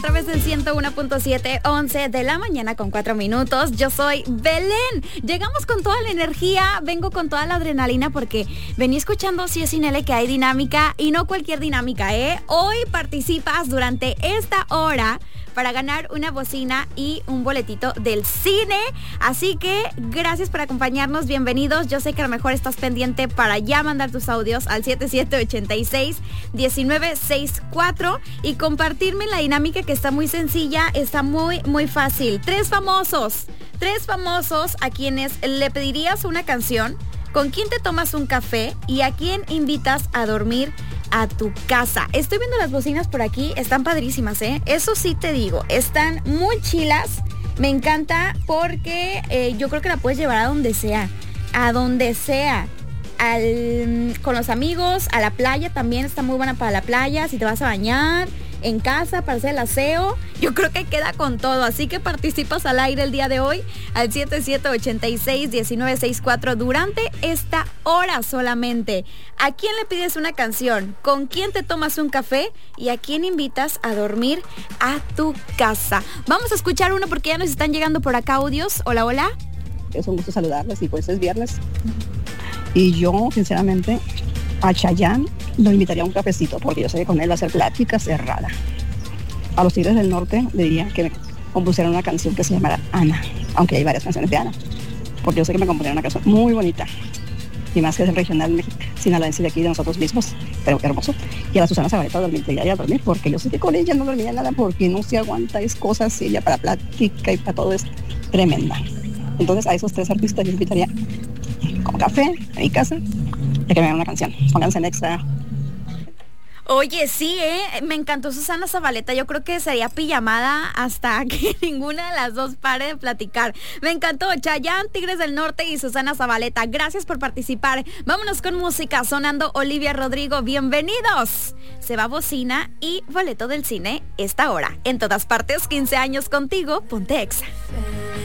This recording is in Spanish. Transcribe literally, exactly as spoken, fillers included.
A través del ciento uno punto siete, once de la mañana con cuatro minutos. Yo soy Belén. Llegamos con toda la energía, vengo con toda la adrenalina porque vení escuchando Si es Sin L que hay dinámica y no cualquier dinámica, ¿eh? Hoy participas durante esta hora para ganar una bocina y un boletito del cine. Así que gracias por acompañarnos, bienvenidos. Yo sé que a lo mejor estás pendiente para ya mandar tus audios al siete siete ocho seis, uno nueve seis cuatro y compartirme la dinámica que está muy sencilla, está muy, muy fácil. Tres famosos, tres famosos a quienes le pedirías una canción, con quién te tomas un café y a quién invitas a dormir a tu casa. Estoy viendo las bocinas por aquí, están padrísimas, ¿eh? Eso sí te digo, están muy chilas. Me encanta porque eh, yo creo que la puedes llevar a donde sea, a donde sea. Al, con los amigos, a la playa también está muy buena para la playa, si te vas a bañar, en casa, para hacer el aseo, yo creo que queda con todo, así que participas al aire el día de hoy al siete siete ocho seis, uno nueve seis cuatro durante esta hora solamente. ¿A quién le pides una canción? ¿Con quién te tomas un café? ¿Y a quién invitas a dormir a tu casa? Vamos a escuchar uno porque ya nos están llegando por acá audios. Hola, hola. Es un gusto saludarles y pues es viernes. Y yo, sinceramente, a Chayanne lo invitaría a un cafecito porque yo sé que con él va a ser plática cerrada. A los Tigres del Norte le diría que me compusieran una canción que se llamara Ana, aunque hay varias canciones de Ana, porque yo sé que me compondrían una canción muy bonita y más que es el regional sinaloense de aquí de nosotros mismos, pero hermoso. Y a la Susana Zabaleta dormir, te iría a dormir porque yo sé que con ella no dormiría nada porque no se aguanta, es cosas y ella para plática y para todo es tremenda. Entonces a esos tres artistas yo invitaría con café a mi casa y que me hagan una canción. Pónganse en extra. Oye, sí, ¿eh? Me encantó Susana Zabaleta. Yo creo que sería pijamada hasta que ninguna de las dos pare de platicar. Me encantó Chayanne, Tigres del Norte y Susana Zabaleta. Gracias por participar. Vámonos con música, sonando Olivia Rodrigo. Bienvenidos. Se va bocina y boleto del cine esta hora. En todas partes, quince años contigo, ponte Exa.